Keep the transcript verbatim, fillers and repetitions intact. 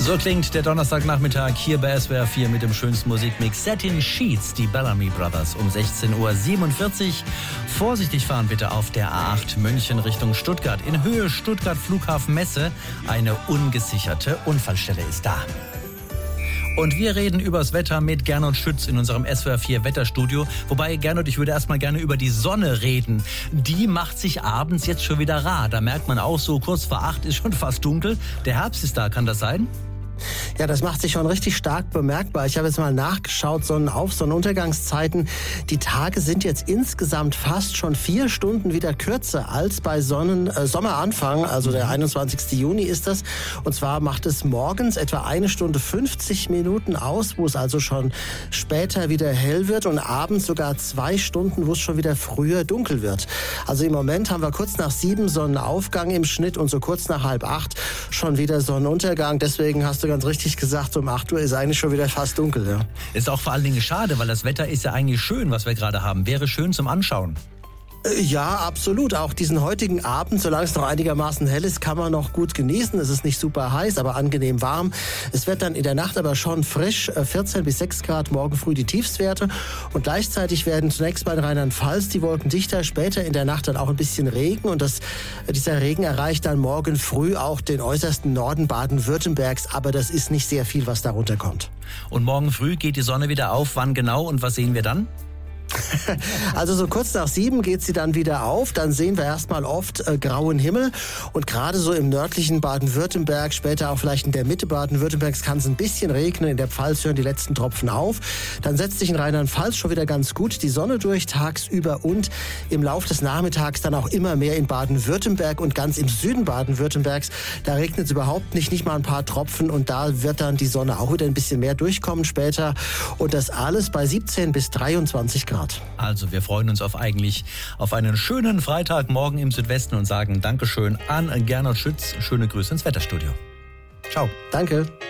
So klingt der Donnerstagnachmittag hier bei S W R vier mit dem schönsten Musikmix Satin Sheets, die Bellamy Brothers um sechzehn Uhr siebenundvierzig. Vorsichtig fahren bitte auf der A acht München Richtung Stuttgart. In Höhe Stuttgart Flughafen Messe. Eine ungesicherte Unfallstelle ist da. Und wir reden übers Wetter mit Gernot Schütz in unserem S W R vier Wetterstudio. Wobei, Gernot, ich würde erstmal gerne über die Sonne reden. Die macht sich abends jetzt schon wieder rar. Da merkt man auch so, kurz vor acht ist schon fast dunkel. Der Herbst ist da, kann das sein? Ja, das macht sich schon richtig stark bemerkbar. Ich habe jetzt mal nachgeschaut, Sonnenauf-, Sonnenuntergangszeiten. Die Tage sind jetzt insgesamt fast schon vier Stunden wieder kürzer als bei Sonnen, äh, Sommeranfang, also der einundzwanzigsten Juni ist das. Und zwar macht es morgens etwa eine Stunde fünfzig Minuten aus, wo es also schon später wieder hell wird und abends sogar zwei Stunden, wo es schon wieder früher dunkel wird. Also im Moment haben wir kurz nach sieben Sonnenaufgang im Schnitt und so kurz nach halb acht schon wieder Sonnenuntergang. Deswegen hast du ganz richtig gesagt, um acht Uhr ist eigentlich schon wieder fast dunkel. Ja. Ist auch vor allen Dingen schade, weil das Wetter ist ja eigentlich schön, was wir gerade haben. Wäre schön zum Anschauen. Ja, absolut. Auch diesen heutigen Abend, solange es noch einigermaßen hell ist, kann man noch gut genießen. Es ist nicht super heiß, aber angenehm warm. Es wird dann in der Nacht aber schon frisch, vierzehn bis sechs Grad, morgen früh die Tiefstwerte. Und gleichzeitig werden zunächst bei Rheinland-Pfalz die Wolken dichter, später in der Nacht dann auch ein bisschen Regen. Und das, dieser Regen erreicht dann morgen früh auch den äußersten Norden Baden-Württembergs. Aber das ist nicht sehr viel, was darunter kommt. Und morgen früh geht die Sonne wieder auf. Wann genau und was sehen wir dann? Also so kurz nach sieben geht sie dann wieder auf. Dann sehen wir erstmal oft äh, grauen Himmel. Und gerade so im nördlichen Baden-Württemberg, später auch vielleicht in der Mitte Baden-Württembergs, kann es ein bisschen regnen. In der Pfalz hören die letzten Tropfen auf. Dann setzt sich in Rheinland-Pfalz schon wieder ganz gut die Sonne durch tagsüber und im Laufe des Nachmittags dann auch immer mehr in Baden-Württemberg und ganz im Süden Baden-Württembergs. Da regnet es überhaupt nicht, nicht mal ein paar Tropfen. Und da wird dann die Sonne auch wieder ein bisschen mehr durchkommen später. Und das alles bei siebzehn bis dreiundzwanzig Grad. Also wir freuen uns auf eigentlich auf einen schönen Freitagmorgen im Südwesten und sagen Dankeschön an Gernot Schütz. Schöne Grüße ins Wetterstudio. Ciao. Danke.